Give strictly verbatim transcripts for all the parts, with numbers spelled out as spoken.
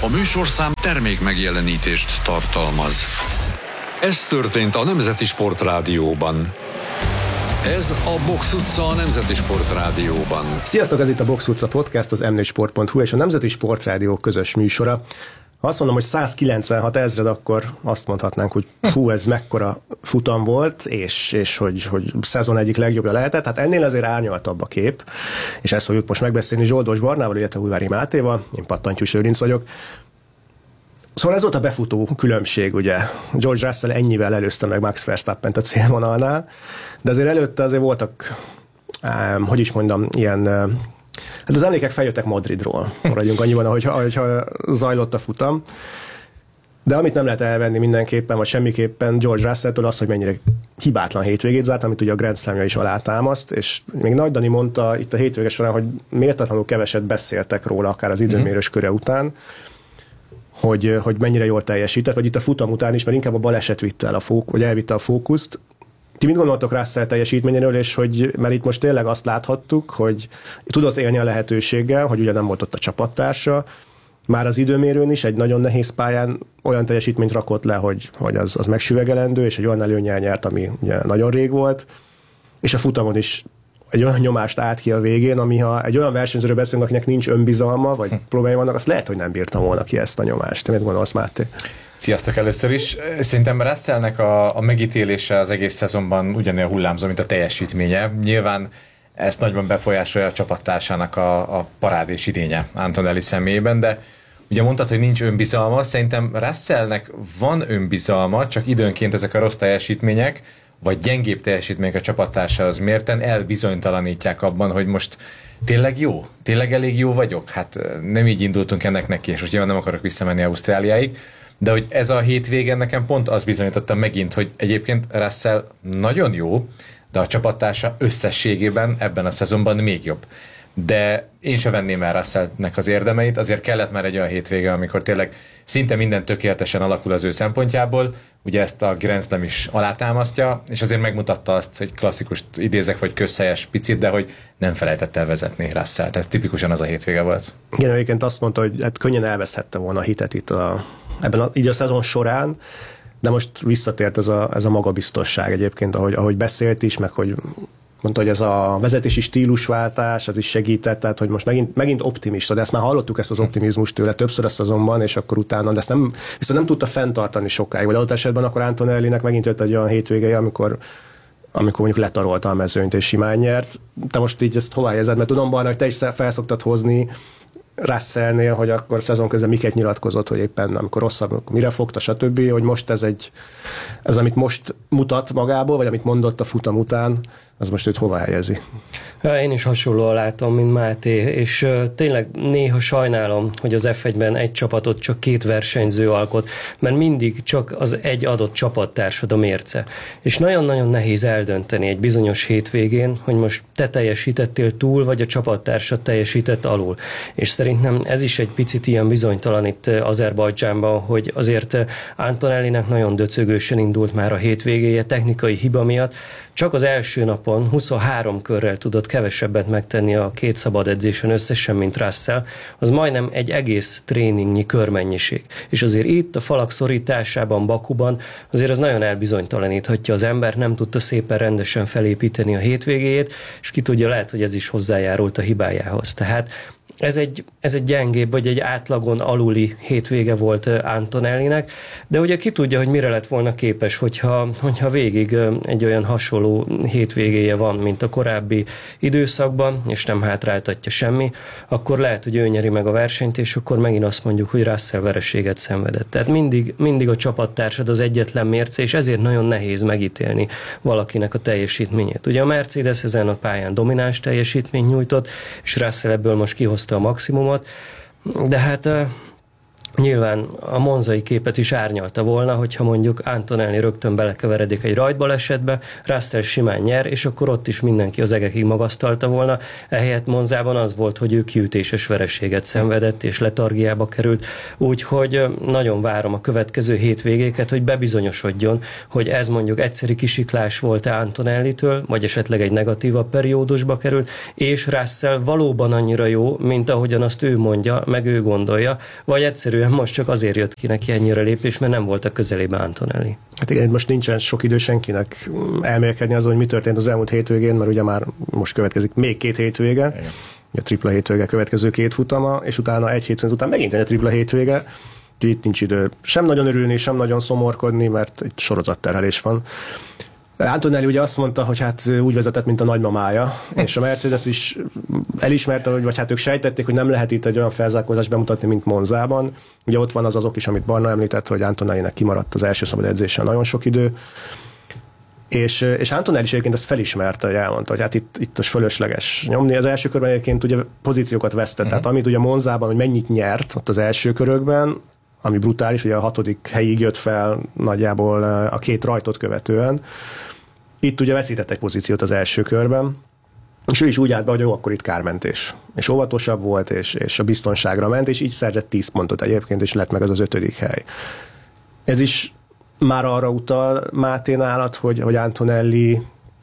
A műsorszám termék megjelenítést tartalmaz. Ez történt a Nemzeti Sportrádióban. Ez a Box utca a Nemzeti Sportrádióban. Sziasztok, ez itt a Box utca podcast, az em négy sport pont hu és a Nemzeti Sportrádió közös műsora. Ha azt mondom, hogy százkilencvenhat ezred, akkor azt mondhatnánk, hogy hú, ez mekkora futam volt, és, és hogy, hogy szezon egyik legjobbja lehetett. Hát ennél azért árnyaltabb a kép, és ezt fogjuk most megbeszélni Zsoldos Barnával, illetve Újvári Mátéval. Én Pattantyús Lőrinc vagyok. Szóval ez volt a befutó különbség, ugye. George Russell ennyivel előzte meg Max Verstappent a célvonalnál, de azért előtte azért voltak, um, hogy is mondjam, ilyen... Hát az emlékek feljöttek Madridról, maradjunk annyiban, ahogy, ahogyha zajlott a futam. De amit nem lehet elvenni mindenképpen, vagy semmiképpen George Russelltől az, hogy mennyire hibátlan hétvégét zárt, amit ugye a Grand Slamja is alátámaszt, és még Nagy Dani mondta itt a hétvége során, hogy méltatlanul keveset beszéltek róla, akár az időmérős köre után, hogy, hogy mennyire jól teljesített, vagy itt a futam után is, mert inkább a baleset vitte el a fók, vagy elvitte a fókuszt. Ti mit gondoltok Russell teljesítményéről, és hogy, mert itt most tényleg azt láthattuk, hogy tudott élni a lehetőséggel, hogy ugye nem volt ott a csapattársa, már az időmérőn is egy nagyon nehéz pályán olyan teljesítményt rakott le, hogy, hogy az, az megsüvegelendő, és egy olyan előnnyel nyert, ami ugye nagyon rég volt, és a futamon is egy olyan nyomást állt ki a végén, ami ha egy olyan versenyzőről beszélünk, akinek nincs önbizalma, vagy problémája vannak, azt lehet, hogy nem bírtam volna ki ezt a nyomást. Te mit gondolsz, Máté? Sziasztok először is. Szerintem Russellnek a, a megítélése az egész szezonban ugyanolyan hullámzó, mint a teljesítménye. Nyilván ezt nagyban befolyásolja a csapattársának a, a parádés idénye Antonelli személyében, de ugye mondtad, hogy nincs önbizalma. Szerintem Russellnek van önbizalma, csak időnként ezek a rossz teljesítmények, vagy gyengébb teljesítmények a csapattársához mérten elbizonytalanítják abban, hogy most tényleg jó? Tényleg elég jó vagyok? Hát nem így indultunk ennek neki, és most nyilván nem akarok visszamenni Ausztráliáig, de hogy ez a hétvége nekem pont azt bizonyította megint, hogy egyébként Russell nagyon jó, de a csapattársa összességében ebben a szezonban még jobb. De én sem venném el Russellnek az érdemeit, azért kellett már egy olyan hétvége, amikor tényleg szinte minden tökéletesen alakul az ő szempontjából, ugye ezt a Grand Slam is alátámasztja, és azért megmutatta azt, hogy klasszikust idézek, vagy közhelyes picit, de hogy nem felejtett el vezetni Russell. Tehát tipikusan az a hétvége volt. Igen, egyébként azt mondta, hogy hát könnyen elveszthette volna a hitet itt a, ebben a, így a szezon során, de most visszatért ez a, ez a magabiztosság egyébként, ahogy, ahogy beszélt is, meg hogy mondta, hogy ez a vezetési stílusváltás, az is segített, tehát hogy most megint, megint optimista, de ezt már hallottuk, ezt az optimizmust tőle többször a szezonban, és akkor utána, de ezt nem, viszont nem tudta fenntartani sokáig, vagy adott esetben akkor Antonellinek megint jött egy olyan hétvége, amikor amikor mondjuk letarolta a mezőnyt és simán nyert. Te most így ezt hová érzed? Mert tudom, Barna, hogy te is felszoktad hozni Russellnél, hogy akkor szezon közben miket nyilatkozott, hogy éppen amikor rosszabb, mire fogta, stb., hogy most ez egy, ez amit most mutat magából, vagy amit mondott a futam után, az most őt hova helyezi? Én is hasonlóan látom, mint Máté, és tényleg néha sajnálom, hogy az ef egyben egy csapatot csak két versenyző alkot, mert mindig csak az egy adott csapattársad a mérce. És nagyon-nagyon nehéz eldönteni egy bizonyos hétvégén, hogy most te teljesítettél túl, vagy a csapattársad teljesített alul. És szerintem ez is egy picit ilyen bizonytalan itt Azerbajdzsánban, hogy azért Antonellinek nagyon döcögősen indult már a hétvégéje technikai hiba miatt, csak az első napon huszonhárom körrel tudott kevesebbet megtenni a két szabad edzésen összesen, mint Russell, az majdnem egy egész tréningnyi körmennyiség. És azért itt a falak szorításában, Bakuban azért az nagyon elbizonytalaníthatja az ember, nem tudta szépen rendesen felépíteni a hétvégéjét, és ki tudja, lehet, hogy ez is hozzájárult a hibájához. Tehát Ez egy, ez egy gyengébb, vagy egy átlagon aluli hétvége volt Antonellinek, de ugye ki tudja, hogy mire lett volna képes, hogyha, hogyha végig egy olyan hasonló hétvégéje van, mint a korábbi időszakban, és nem hátráltatja semmi, akkor lehet, hogy ő nyeri meg a versenyt, és akkor megint azt mondjuk, hogy Russell vereséget szenvedett. Tehát mindig, mindig a csapattársad az egyetlen mérce, és ezért nagyon nehéz megítélni valakinek a teljesítményét. Ugye a Mercedes ezen a pályán domináns teljesítményt nyújtott, és Russell ebből most kihozta a maximumot, de hát uh, nyilván a monzai képet is árnyalta volna, hogyha mondjuk Antonelli rögtön belekeveredik egy rajtbalesetbe, Russell simán nyer, és akkor ott is mindenki az egekig magasztalta volna. Ehelyett Monzában az volt, hogy ő kiütéses vereséget szenvedett, és letargiába került, úgyhogy nagyon várom a következő hétvégéket, hogy bebizonyosodjon, hogy ez mondjuk egyszeri kisiklás volt-e Antonellitől, vagy esetleg egy negatívabb periódusba került, és Russell valóban annyira jó, mint ahogyan azt ő mondja, meg ő gondolja, vagy egyszerűen egyszerűen most csak azért jött ki neki ennyire lépés, mert nem volt a közelében Antonelli. Hát igen, most nincsen sok idő senkinek elmélkedni azon, hogy mi történt az elmúlt hétvégén, mert ugye már most következik még két hétvége, igen. A tripla hétvége következő két futama, és utána egy hétvége után megint egy tripla hétvége, úgyhogy itt nincs idő sem nagyon örülni, sem nagyon szomorkodni, mert egy sorozatterhelés van. Antonelli ugye azt mondta, hogy hát úgy vezetett, mint a nagymamája, és a Mercedes is elismerte, hogy vagy hát ők sejtették, hogy nem lehet itt egy olyan felzárkózást bemutatni, mint Monzában. Ugye ott van az az ok is, amit Barna említett, hogy Antonellinek kimaradt az első szabad edzésen nagyon sok idő, és, és Antonelli is egyébként ezt felismerte, hogy elmondta, hogy hát itt, itt az fölösleges nyomni. Az első körben egyébként ugye pozíciókat vesztett, uh-huh. tehát amit ugye Monzában, hogy mennyit nyert ott az első körökben, ami brutális, ugye a hatodik helyig jött fel nagyjából a két rajtot követően. Itt ugye veszített egy pozíciót az első körben, és ő is úgy állt be, hogy jó, akkor itt kármentés. És óvatosabb volt, és, és a biztonságra ment, és így szerzett tíz pontot egyébként, és lett meg az az ötödik hely. Ez is már arra utal Máté nálad, hogy, hogy Antonelli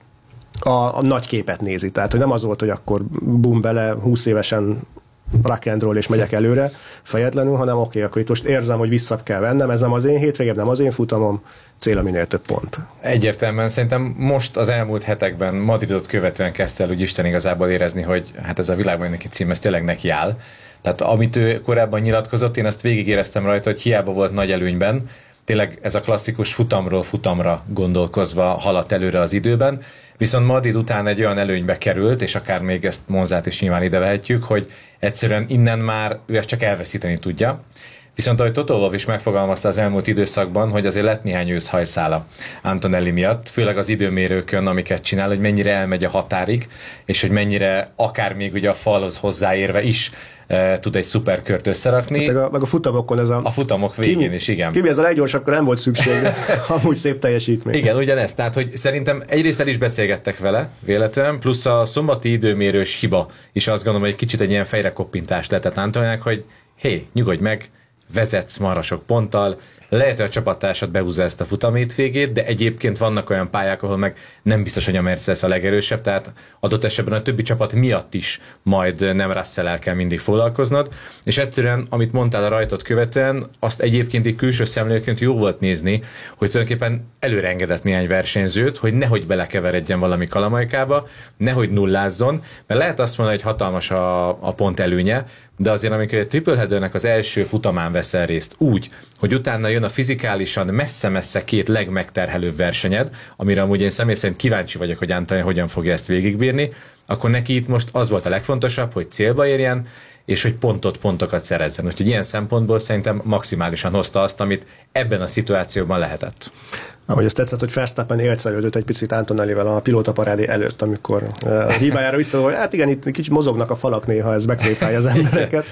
a, a nagy képet nézi. Tehát, hogy nem az volt, hogy akkor bum bele, húsz évesen rock and roll és megyek előre fejetlenül, hanem oké, okay, akkor itt most érzem, hogy vissza kell vennem, ez nem az én hétvégem, nem az én futamom, cél minél több pont. Egyértelműen szerintem most az elmúlt hetekben Madridot követően kezdte el úgy Isten igazából érezni, hogy hát ez a világbajnoki cím, ez tényleg neki áll. Tehát amit ő korábban nyilatkozott, én azt végigéreztem rajta, hogy hiába volt nagy előnyben, tényleg ez a klasszikus futamról futamra gondolkozva haladt előre az időben, viszont Madrid után egy olyan előnybe került, és akár még ezt Monzát is nyilván ide vehetjük, hogy egyszerűen innen már ő ezt csak elveszíteni tudja. Viszont ahogy Toto Wolff is megfogalmazta az elmúlt időszakban, hogy azért lett néhány őszhajszála Antonelli miatt, főleg az időmérőkön, amiket csinál, hogy mennyire elmegy a határig, és hogy mennyire akár még ugye a falhoz hozzáérve is e, tud egy szuperkört összerakni. Meg a, meg a futamokon ez a... A futamok végén Kimi, is, igen. Kimi ez a leggyorsabb, akkor nem volt szükség, de amúgy szép teljesítmény. Igen, ugyanezt. Tehát, hogy szerintem egyrészt el is beszélgettek vele véletlenül, plusz a szombati időmérős hiba is azt gondolom, hogy egy kicsit egy ilyen fejrekoppintás lehetett Antoninak, hogy hé, nyugodj meg, vezetsz marha sok ponttal, lehet, hogy a csapattársad behúzza ezt a futamhétvégét, de egyébként vannak olyan pályák, ahol meg nem biztos, hogy a Mercedes a legerősebb, tehát adott esetben a többi csapat miatt is majd nem Russell-el kell mindig foglalkoznod, és egyszerűen, amit mondtál a rajtot követően, azt egyébként egy külső szemlélőként jó volt nézni, hogy tulajdonképpen előre engedett néhány versenyzőt, hogy nehogy belekeveredjen valami kalamajkába, nehogy nullázzon, mert lehet azt mondani, hogy hatalmas a, a pont előnye, de azért amikor egy triple headernek az első futamán veszel részt úgy, hogy utána jön a fizikálisan messze-messze két legmegterhelőbb versenyed, amire amúgy én személy szerint kíváncsi vagyok, hogy Antonelli hogyan fogja ezt végigbírni, akkor neki itt most az volt a legfontosabb, hogy célba érjen, és hogy pontot, pontokat szerezzen. Úgyhogy ilyen szempontból szerintem maximálisan hozta azt, amit ebben a szituációban lehetett. Ahogy azt tetszett, hogy Verstappen élcelődött egy picit Antonellivel a pilótaparádé előtt, amikor a hibájára vissza, hogy hát igen, itt kicsit mozognak a falak néha, ez megtréfálja az embereket.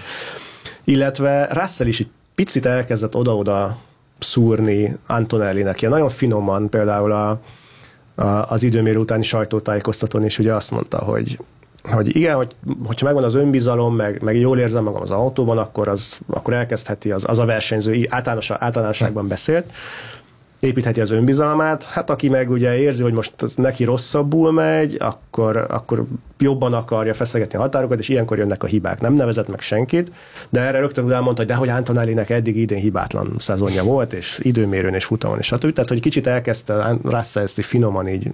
Illetve Russell is egy picit elkezdett oda-oda szúrni Antonellinek. Ilyen nagyon finoman, például a, a, az időmérő utáni sajtótájékoztatón is ugye azt mondta, hogy hogy igen, hogy, hogyha megvan az önbizalom, meg, meg jól érzem magam az autóban, akkor, az, akkor elkezdheti az, az a versenyző, általános, általánosságban beszélt, építheti az önbizalmát, hát aki meg ugye érzi, hogy most neki rosszabbul megy, akkor, akkor jobban akarja feszegetni a határokat, és ilyenkor jönnek a hibák. Nem nevezett meg senkit, de erre rögtön utána mondta, hogy dehogy Antonellinek eddig idén hibátlan szezonja volt, és időmérőn és futamon, és stb. Tehát, hogy kicsit elkezdte Russell ezt finoman így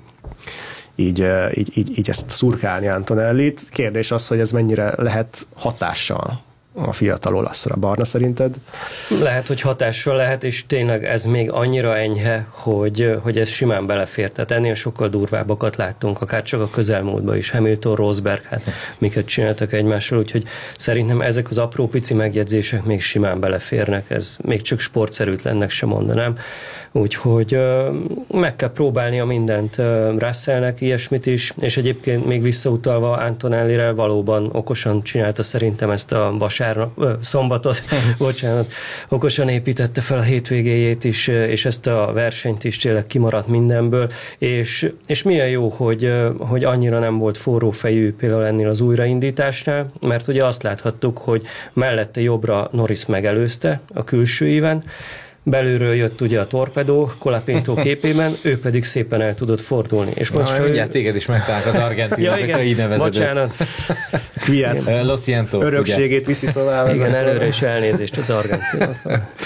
Így, így, így, így ezt szurkálni Antonellit. Kérdés az, hogy ez mennyire lehet hatással a fiatal olaszra. Barna, szerinted? Lehet, hogy hatással lehet, és tényleg ez még annyira enyhe, hogy, hogy ez simán belefér. Tehát ennél sokkal durvábbakat láttunk, akár csak a közelmúltban is. Hamilton, Rosberg, hát miket csináltak egymással, úgyhogy szerintem ezek az apró pici megjegyzések még simán beleférnek. Ez még csak sportszerűtlennek sem mondanám. Úgyhogy meg kell próbálnia mindent Russellnek, ilyesmit is, és egyébként még visszautalva Antonellire valóban okosan csinálta szerintem ezt a vasárnap, ö, szombatot, bocsánat, okosan építette fel a hétvégéjét is, és ezt a versenyt is tényleg kimaradt mindenből, és, és milyen jó, hogy, hogy annyira nem volt forró fejű például ennél az újraindításnál, mert ugye azt láthattuk, hogy mellette jobbra Norris megelőzte a külső íven, belülről jött ugye a torpedó Colapinto képében, ő pedig szépen el tudott fordulni. És most Na, ő... téged is megtalálnak az argentinok, ja, így nevezed. Bocsánat. Kviat. Lo siento. Örökségét viszi tovább. Igen, előre is elnézést az argentinok.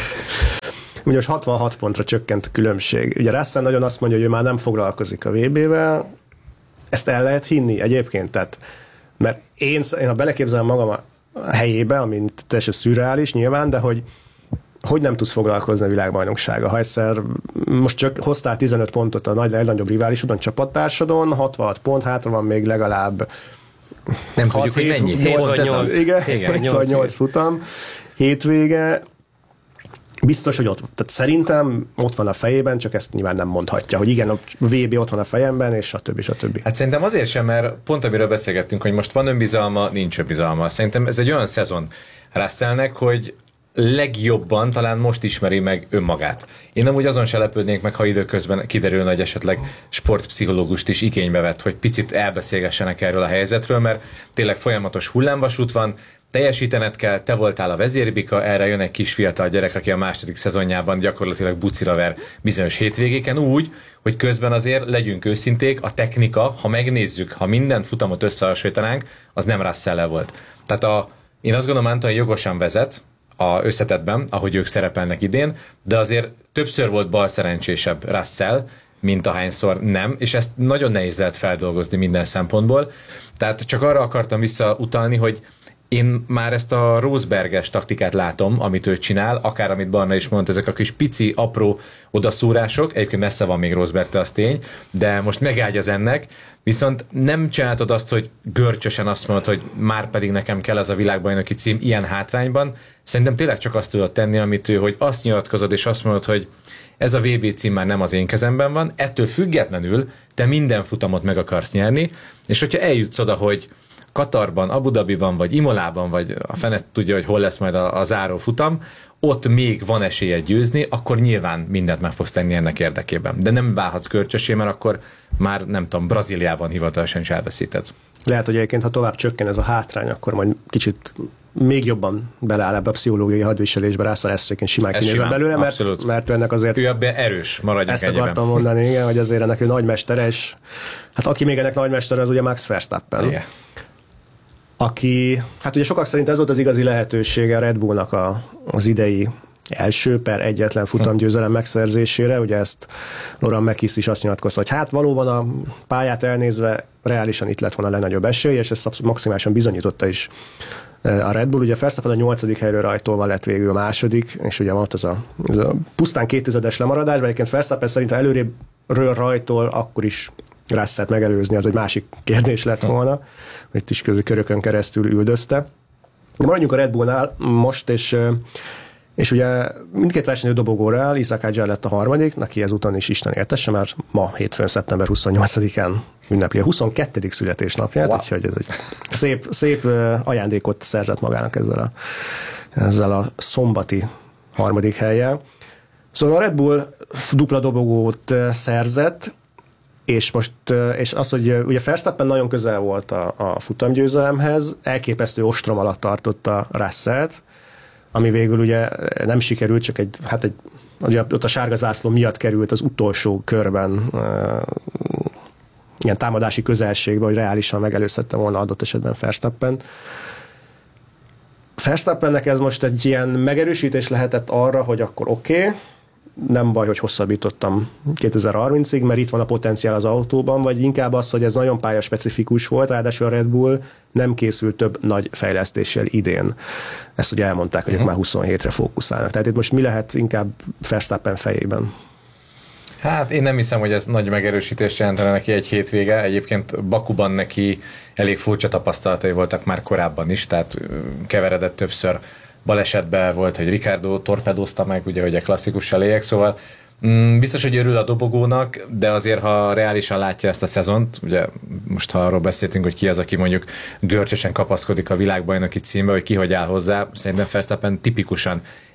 Ugye most hatvanhat pontra csökkent a különbség. Ugye Russell nagyon azt mondja, hogy ő már nem foglalkozik a vé bével. Ezt el lehet hinni egyébként? Tehát, mert én, én ha beleképzelem magam a helyébe, amint teljesen szürreális nyilván, de hogy hogy nem tudsz foglalkozni a világbajnoksága. Ha egyszer most csak hoztál tizenöt pontot a nagy, legnagyobb riválisodon, csapattársadon, hatvanhat pont, hátra van még legalább nem tudjuk, hogy mennyi. hét vagy nyolc, igen, hét vagy nyolc futam, hétvége. Biztos, hogy ott, tehát szerintem ott van a fejében, csak ezt nyilván nem mondhatja, hogy igen, a vé bé ott van a fejemben, és a többi, és a többi. Hát szerintem azért sem, mert pont amiről beszélgettünk, hogy most van önbizalma, nincs önbizalma. Szerintem ez egy olyan szezon Russellnek, hogy legjobban talán most ismeri meg önmagát. Én amúgy azon se lepődnék meg, ha időközben kiderülne, hogy esetleg sportpszichológust is igénybe vett, hogy picit elbeszélgessenek erről a helyzetről, mert tényleg folyamatos hullámvasút van, teljesítened kell, te voltál a vezérbika, erre jön egy kis fiatal gyerek, aki a második szezonjában gyakorlatilag bucira ver bizonyos hétvégéken úgy, hogy közben azért legyünk őszinték, a technika, ha megnézzük, ha minden futamot összehasonlítanánk, az nem Russell volt. Tehát a, én azt gondolom, Anton jogosan vezet a összetettben, ahogy ők szerepelnek idén, de azért többször volt bal szerencsésebb Russell, mint ahányszor nem, és ezt nagyon nehéz lehet feldolgozni minden szempontból. Tehát csak arra akartam visszautalni, hogy én már ezt a Rosberges taktikát látom, amit ő csinál, akár amit Barna is mondta, ezek a kis pici, apró odaszúrások, egyébként messze van még Rosbergtől, az tény, de most megágyaz ennek, viszont nem csináltad azt, hogy görcsösen azt mondod, hogy már pedig nekem kell ez a világbajnoki cím ilyen hátrányban. Szerintem tényleg csak azt tudod tenni, amit ő, hogy azt nyilatkozod, és azt mondod, hogy ez a vé bé cím már nem az én kezemben van, ettől függetlenül te minden futamot meg akarsz nyerni, és hogyha eljutsz oda, hogy Katarban, Abu Dhabiban, vagy Imolában, vagy a fenet tudja, hogy hol lesz majd a, a záró futam, ott még van esélye győzni, akkor nyilván mindent meg fogsz tenni ennek érdekében. De nem válhatsz görcsösé, mert akkor már nem tudom, Brazíliában hivatalosan is elveszíted. Lehet, hogy egyébként, ha tovább csökken ez a hátrány, akkor majd kicsit még jobban beleáll ebbe a pszichológiai hadviselésbe, Russell ezt egyébként simán kinézem belőle, mert, mert ennek azért... Ő ebben erős, maradjunk ezt ennyiben. Akartam mondani, igen, hogy azért ennek ő nagymestere, és hát aki még ennek nagymestere, az ugye Max Verstappen. Igen. Aki, hát ugye sokak szerint ez volt az igazi lehetősége a Red Bullnak a, az idei első per egyetlen futamgyőzelem megszerzésére, ugye ezt Laurent Mekies is azt nyilatkozta, hogy hát valóban a pályát elnézve reálisan itt lett volna a legnagyobb esély, és ezt maximálisan bizonyította is a Red Bull. Ugye Verstappen a nyolcadik helyről rajtolva lett végül a második, és ugye volt ez a, ez a pusztán kéttizedes lemaradás, de egyébként Verstappen szerint ha előrébbről rajtol, akkor is Russellt megelőzni, az egy másik kérdés lett volna, hogy itt is körökön keresztül üldözte. De maradjunk a Red Bullnál most, és, és ugye mindkét versenyző dobogóra áll, Isaac Hadjar lett a harmadik, neki ezúton is Isten éltesse, mert ma hétfőn, szeptember huszonnyolcadikán ünnepli a huszonkettedik születésnapját, wow. Úgyhogy ez egy szép, szép ajándékot szerzett magának ezzel a, ezzel a szombati harmadik hellyel. Szóval a Red Bull dupla dobogót szerzett, és most, és az, hogy ugye Verstappen nagyon közel volt a, a futamgyőzelemhez, elképesztő ostrom alatt tartotta Russellt, ami végül ugye nem sikerült, csak egy, hát egy, ugye ott a sárga zászló miatt került az utolsó körben uh, ilyen támadási közelségbe, hogy reálisan megelőzhette volna adott esetben Verstappen. Verstappennek ez most egy ilyen megerősítés lehetett arra, hogy akkor oké, okay, nem baj, hogy hosszabbítottam kétezer-harmincig, mert itt van a potenciál az autóban, vagy inkább az, hogy ez nagyon pályaspecifikus volt, ráadásul a Red Bull nem készült több nagy fejlesztéssel idén. Ezt ugye elmondták, hogy uh-huh. ők már huszonhétre fókuszálnak. Tehát itt most mi lehet inkább Verstappen fejében? Hát én nem hiszem, hogy ez nagy megerősítést jelentene neki egy hétvége. Egyébként Bakuban neki elég furcsa tapasztalatai voltak már korábban is, tehát keveredett többször balesetben volt, hogy Ricardo torpedózta meg, ugye, hogy a klasszikus elélyek, szóval mm, biztos, hogy örül a dobogónak, de azért, ha reálisan látja ezt a szezont, ugye most ha arról beszéltünk, hogy ki az, aki mondjuk görcsösen kapaszkodik a világbajnoki címbe, hogy ki hogy áll hozzá, szerintem Verstappen tipikusan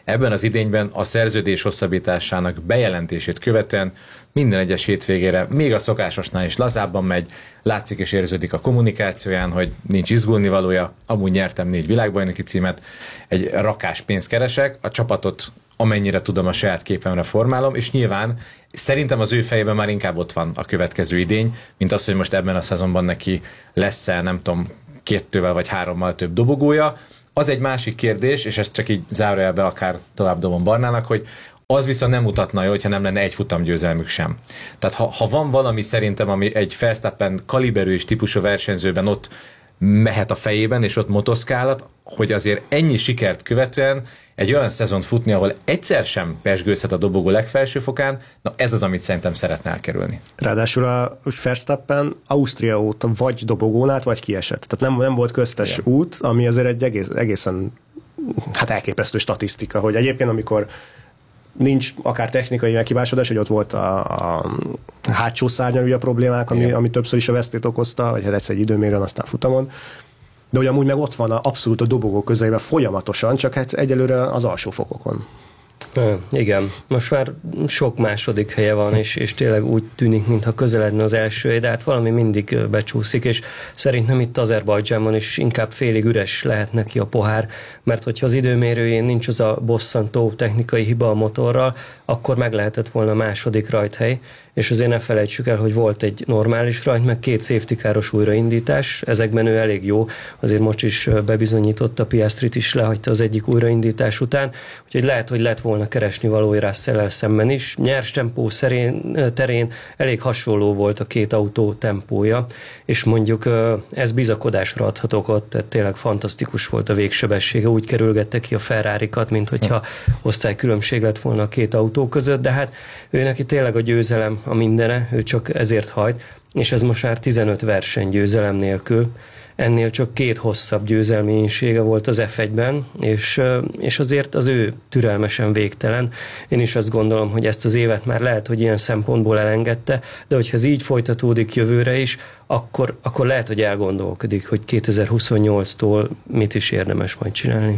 ebben az idényben a szerződés hosszabbításának bejelentését követően minden egyes hétvégére, még a szokásosnál is lazábban megy, látszik és érződik a kommunikációján, hogy nincs izgulni valója, amúgy nyertem négy világbajnoki címet, egy rakás pénzt keresek, a csapatot amennyire tudom a saját képemre formálom, és nyilván szerintem az ő fejében már inkább ott van a következő idény, mint az, hogy most ebben a szezonban neki lesz-e, nem tudom, kettővel vagy hárommal több dobogója. Az egy másik kérdés, és ezt csak így zárójelbe akár tovább dobom Barnának, hogy az viszont nem mutatna jó, hogyha nem lenne egy futamgyőzelmük sem. Tehát ha, ha van valami szerintem, ami egy Verstappen kaliberű és típusú versenyzőben ott mehet a fejében, és ott motoszkálat, hogy azért ennyi sikert követően egy olyan szezont futni, ahol egyszer sem pezsgőzhet a dobogó legfelső fokán, na ez az, amit szerintem szeretne elkerülni. Ráadásul a Verstappen Ausztria óta vagy dobogón át, vagy kiesett. Tehát nem, nem volt köztes Igen. út, ami azért egy egész, egészen hát elképesztő statisztika, hogy egyébként amikor nincs akár technikai meghibásodás, hogy ott volt a, a hátsó szárnyalúja a problémák, ami, ami többször is a vesztét okozta, vagy hát egyszer egy időmérőn, aztán futamon. De hogy amúgy meg ott van a, abszolút a dobogó közelében folyamatosan, csak hát egyelőre az alsó fokokon. Há, igen, most már sok második helye van, és, és tényleg úgy tűnik, mintha közeledne az első, de hát valami mindig becsúszik, és szerintem itt Azerbajdzsánban is inkább félig üres lehet neki a pohár, mert hogyha az időmérőjén nincs az a bosszantó technikai hiba a motorral, akkor meg lehetett volna a második rajthely, és azért ne felejtsük el, hogy volt egy normális rajt, meg két safety káros újraindítás, ezekben ő elég jó, azért most is bebizonyította, Piastrit is lehagyta az egyik újraindítás után, úgyhogy lehet, hogy lett volna keresni valói Russell-el szemben is. Nyers tempó szerén, terén elég hasonló volt a két autó tempója, és mondjuk ez bizakodásra adhat okot, tehát tényleg fantasztikus volt a végsebessége, úgy kerülgette ki a Ferrarikat, mint hogyha osztálykülönbség lett volna a két autó között, de hát ő neki tényleg a győzelem a mindene, ő csak ezért hajt, és ez most már tizenöt verseny győzelem nélkül. Ennél csak két hosszabb győzelménysége volt az ef egyben, és, és azért az ő türelmesen végtelen. Én is azt gondolom, hogy ezt az évet már lehet, hogy ilyen szempontból elengedte, de hogyha ez így folytatódik jövőre is, akkor, akkor lehet, hogy elgondolkodik, hogy kétezer-huszonnyolctól mit is érdemes majd csinálni.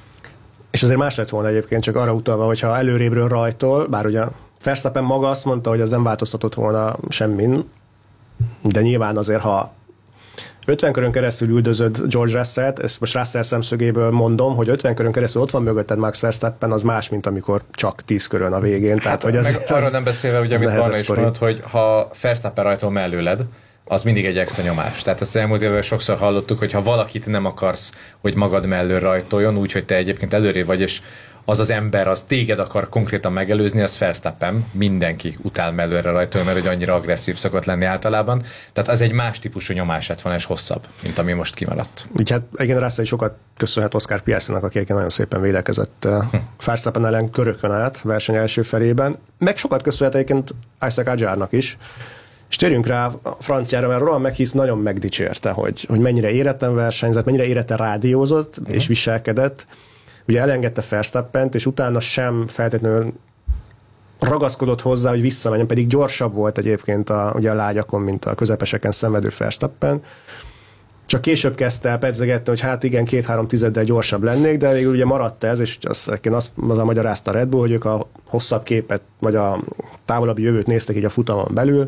És azért más lett volna egyébként, csak arra utalva, hogyha előrébről rajtol, bár ugye Verstappen maga azt mondta, hogy az nem változtatott volna semmin, de nyilván azért, ha ötven körön keresztül üldözöd George Russellt, ezt most Russell szemszögéből mondom, hogy ötven körön keresztül ott van mögötted Max Verstappen, az más, mint amikor csak tíz körön a végén. Hát, Tehát, hogy ez, meg arról nem beszélve, ugye, amit Barna is mondott, hogy ha Verstappen rajtol mellőled, az mindig egy extra nyomás. Tehát ezt elmúlt évben sokszor hallottuk, hogy ha valakit nem akarsz, hogy magad mellől rajtoljon, úgy, hogy te egyébként előrébb vagy, és az az ember, az téged akar konkrétan megelőzni, az Verstappen, mindenki utál mellőre rajtolni, mert hogy annyira agresszív szokott lenni általában. Tehát az egy más típusú nyomás lett volna, és hosszabb, mint ami most kimaradt. Így hát igen, Russell sokat köszönhet Oscar Piastrinak, aki nagyon szépen védekezett hm. Verstappen ellen körökön át verseny első felében, meg sokat köszönhet egyébként Isaac Hadjarnak is. És térjünk rá a franciára, mert Rohan McHugh nagyon megdicsérte, hogy, hogy mennyire éretten versenyzett, mennyire éretten rádiózott uh-huh. és viselkedett. Ugye elengedte Verstappent, és utána sem feltétlenül ragaszkodott hozzá, hogy visszamenjen, pedig gyorsabb volt egyébként a, ugye a lágyakon, mint a közepeseken szenvedő Verstappen. Csak később kezdte el pedzegetni, hogy hát igen, két-három tizeddel gyorsabb lennék, de végül ugye maradt ez, és azt, azt magyarázta a Red Bull, hogy ők a hosszabb képet, vagy a távolabbi jövőt néztek így a futamon belül,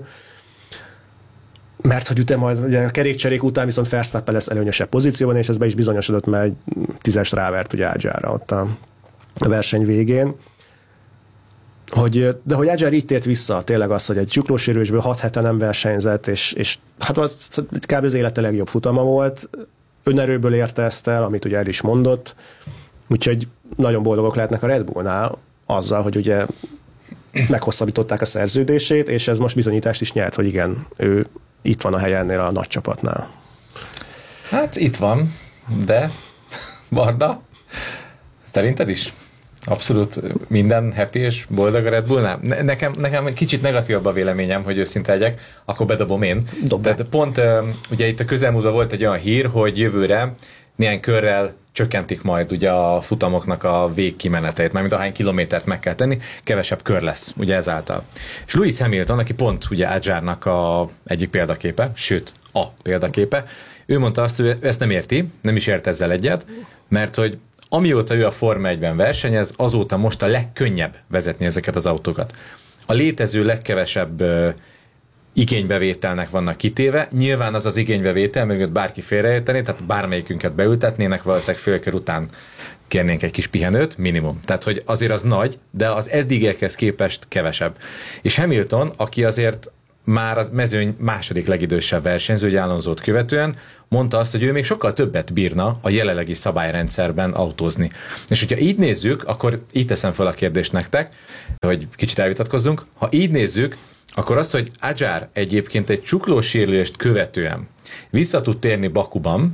mert hogy utána majd ugye a kerékcserék után viszont Verstappen lesz előnyösebb pozícióban, és ez be is bizonyosodott, mert egy tízes rávert ugye Hadjarra ott a verseny végén. Hogy, de hogy Hadjar így tért vissza, tényleg az, hogy egy csuklósérülésből hat hete nem versenyzett, és, és hát az kb. Az élete legjobb futama volt, önerőből érte ezt el, amit ugye el is mondott, úgyhogy nagyon boldogok lehetnek a Red Bullnál azzal, hogy ugye meghosszabbították a szerződését, és ez most bizonyítást is nyert, hogy igen, ő itt van a helye ennél a nagy csapatnál. Hát itt van, de Barna, szerinted is? Abszolút minden happy és boldog a Red Bullnál? Ne, nekem, nekem kicsit negatívabb a véleményem, hogy őszinte legyek, akkor bedobom én. Tehát pont ugye itt a közelmúltban volt egy olyan hír, hogy jövőre néhány körrel csökkentik majd ugye a futamoknak a végkimeneteit, mármint ahány kilométert meg kell tenni, kevesebb kör lesz, ugye ezáltal. És Lewis Hamilton, aki pont ugye Hadjarnak a egyik példaképe, sőt, a példaképe, ő mondta azt, hogy ezt nem érti, nem is ért ezzel egyet, mert hogy amióta ő a Forma egyben versenyez, azóta most a legkönnyebb vezetni ezeket az autókat. A létező legkevesebb uh, igénybevételnek vannak kitéve. Nyilván az az igénybevétel, mögött bárki félreérteni, tehát bármelyikünket beültetnének, valószínűleg félkör után kérnénk egy kis pihenőt, minimum. Tehát, hogy azért az nagy, de az eddigiekhez képest kevesebb. És Hamilton, aki azért már a mezőny második legidősebb versenyző, ugye Alonsót követően, mondta azt, hogy ő még sokkal többet bírna a jelenlegi szabályrendszerben autózni. És hogyha így nézzük, akkor így teszem fel a kérdést nektek, hogy kicsit elvitatkozzunk. Ha így nézzük, akkor az, hogy Adjar egyébként egy csuklósérülést követően vissza tud térni Bakuban,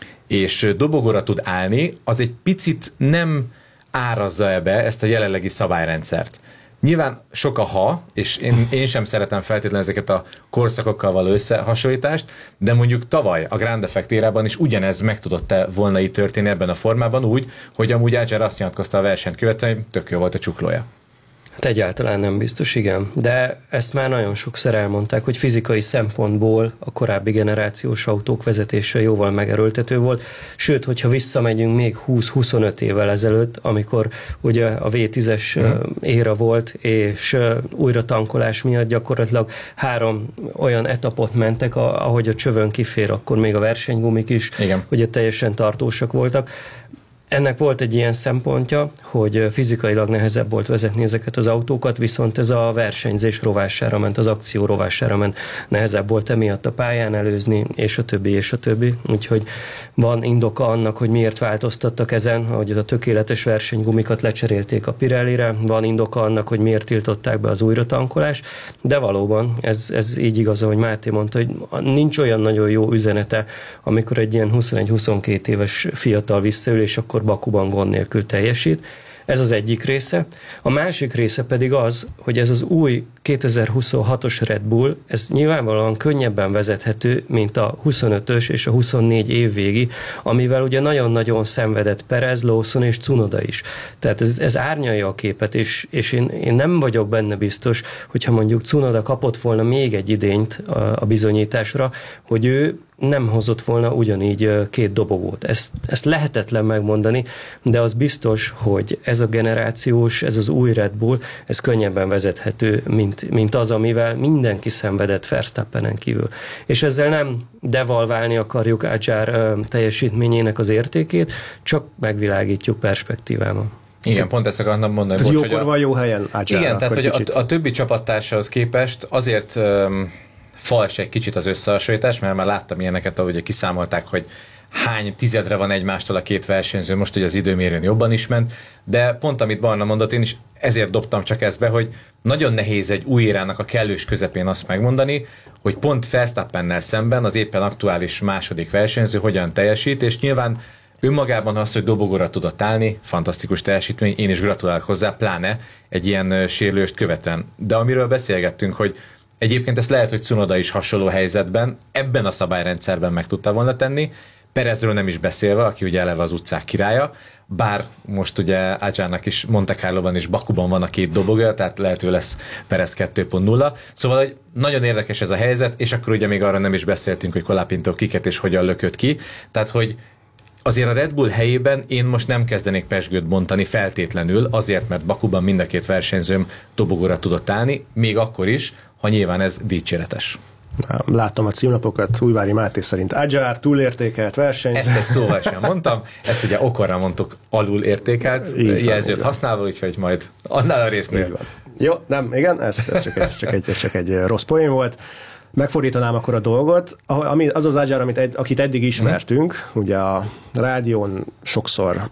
és dobogóra tud állni, az egy picit nem árazza ebbe ezt a jelenlegi szabályrendszert. Nyilván sok a ha, és én, én sem szeretem feltétlenül ezeket a korszakokkal való összehasonlítást, de mondjuk tavaly a Grand Effect érában is ugyanez meg tudott volna így történni ebben a formában úgy, hogy amúgy Adjar azt nyilatkozta a versenyt követően, hogy tök jó volt a csuklója. Hát egyáltalán nem biztos, igen. De ezt már nagyon sokszor elmondták, hogy fizikai szempontból a korábbi generációs autók vezetése jóval megerőltető volt. Sőt, hogyha visszamegyünk még húsz-huszonöt évvel ezelőtt, amikor ugye a vé tízes mm. éra volt, és újra tankolás miatt gyakorlatilag három olyan etapot mentek, ahogy a csövön kifér, akkor még a versenygumik is igen. ugye teljesen tartósak voltak. Ennek volt egy ilyen szempontja, hogy fizikailag nehezebb volt vezetni ezeket az autókat, viszont ez a versenyzés rovására ment, az akció rovására ment. Nehezebb volt emiatt a pályán előzni, és a többi, és a többi. Úgyhogy van indoka annak, hogy miért változtattak ezen, hogy a tökéletes versenygumikat lecserélték a Pirellire, van indoka annak, hogy miért tiltották be az újratankolást, de valóban ez, ez így igaz, ahogy Máté mondta, hogy nincs olyan nagyon jó üzenete, amikor egy ilyen huszonegy-huszonkettő éves fiatal visszaül, és akkor Bakuban gond nélkül teljesít. Ez az egyik része. A másik része pedig az, hogy ez az új kétezer-huszonhatos Red Bull, ez nyilvánvalóan könnyebben vezethető, mint a huszonötös és a huszonnégy évvégi, amivel ugye nagyon-nagyon szenvedett Perez, Lawson és Tsunoda is. Tehát ez, ez árnyalja a képet, és, és én, én nem vagyok benne biztos, hogyha mondjuk Tsunoda kapott volna még egy idényt a, a bizonyításra, hogy ő nem hozott volna ugyanígy két dobogót. Ezt, ezt lehetetlen megmondani, de az biztos, hogy ez a generációs, ez az új Red Bull, ez könnyebben vezethető, mint, mint az, amivel mindenki szenvedett Verstappenen kívül. És ezzel nem devalválni akarjuk Adjar teljesítményének az értékét, csak megvilágítjuk perspektívában. Igen, pont ezt akartam mondani. Bocs, jókor a... van jó helyen Adjar. Igen, tehát hogy a, a többi csapattársahoz képest azért um, fals egy kicsit az összehasonlítás, mert már láttam ilyeneket, ahogy kiszámolták, hogy hány tizedre van egymástól a két versenyző, most, hogy az időmérőn jobban is ment, de pont amit Barna mondott, én is ezért dobtam csak ezt be, hogy nagyon nehéz egy új érának a kellős közepén azt megmondani, hogy pont Verstappennel szemben az éppen aktuális második versenyző hogyan teljesít, és nyilván önmagában az, hogy dobogóra tudott állni, fantasztikus teljesítmény, én is gratulálok hozzá, pláne egy ilyen sérülést követően. De amiről beszélgettünk, hogy egyébként ezt lehet, hogy Tsunoda is hasonló helyzetben, ebben a szabályrendszerben meg tudta volna tenni, Perezről nem is beszélve, aki ugye eleve az utcák királya, bár most ugye Adjarnak is Monte Carloban és Bakuban van a két dobogója, tehát lehető lesz Perez kettő pont nulla. Szóval hogy nagyon érdekes ez a helyzet, és akkor ugye még arra nem is beszéltünk, hogy Colapinto kiket és hogyan lökött ki. Tehát, hogy azért a Red Bull helyében én most nem kezdenék pezsgőt bontani feltétlenül, azért, mert Bakuban mind a két versenyzőm dobogóra tudott állni, még akkor is, ha nyilván ez dicséretes. Látom a címlapokat, Újvári Máté szerint Adjar túlértékelt versenyző. Ezt egy szóval sem mondtam, ezt ugye okorra mondtuk alul értékelt jelzőt használva, úgyhogy majd annál a résznél. Jó, nem, igen, ez, ez, csak egy, ez, csak egy, ez csak egy rossz poén volt. Megfordítanám akkor a dolgot. Ami, az az Adjar, amit ed, akit eddig ismertünk, mm. ugye a rádión sokszor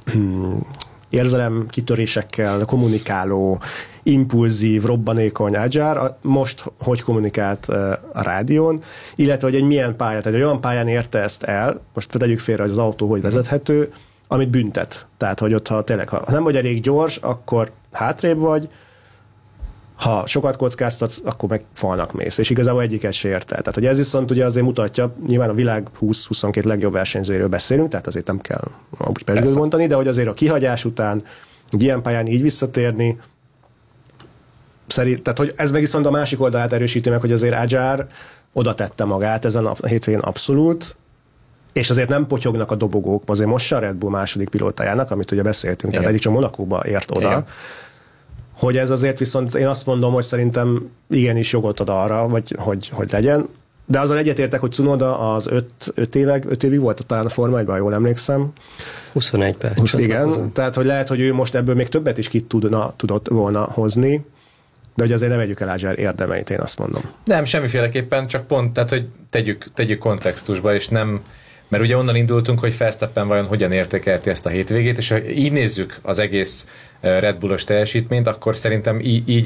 érzelemkitörésekkel kommunikáló, impulzív, robbanékony Adjar, most hogy kommunikált a rádión, illetve hogy egy milyen pályán, tehát egy olyan pályán érte ezt el, most tegyük félre, hogy az autó hogy vezethető, amit büntet. Tehát, hogy ott, ha tényleg, ha nem vagy elég gyors, akkor hátrébb vagy, ha sokat kockáztatsz, akkor meg falnak mész, és igazából egyiket se ért el. Tehát, hogy ez viszont ugye azért mutatja, nyilván a világ húsz-huszonkettő legjobb versenyzőjéről beszélünk, tehát azért nem kell úgy pesgőt mondani, de hogy azért a kihagyás után egy ilyen pályán így visszatérni, szerint, tehát hogy ez meg viszont a másik oldalát erősíti meg, hogy azért Adjar oda tette magát ezen a hétvégén abszolút, és azért nem potyognak a dobogók, azért most a Red Bull második pilótájának, amit ugye beszéltünk, igen. Tehát egyik csak Monakóba ért oda, igen. Hogy ez azért viszont én azt mondom, hogy szerintem igenis jogot ad arra, vagy, hogy, hogy legyen. De azzal egyetértek, hogy Tsunoda az öt, öt, éveg, öt évig volt talán a Forma egyben, jól emlékszem. huszonegy perc. húsz, igen, tehát hogy lehet, hogy ő most ebből még többet is ki tudna, tudott volna hozni, de hogy azért ne vegyük el Ázsár érdemeit, én azt mondom. Nem, semmiféleképpen, csak pont, tehát hogy tegyük, tegyük kontextusba, és nem, mert ugye onnan indultunk, hogy Verstappen vajon hogyan értékelti ezt a hétvégét, és ha így nézzük az egész Red Bullos teljesítményt, akkor szerintem így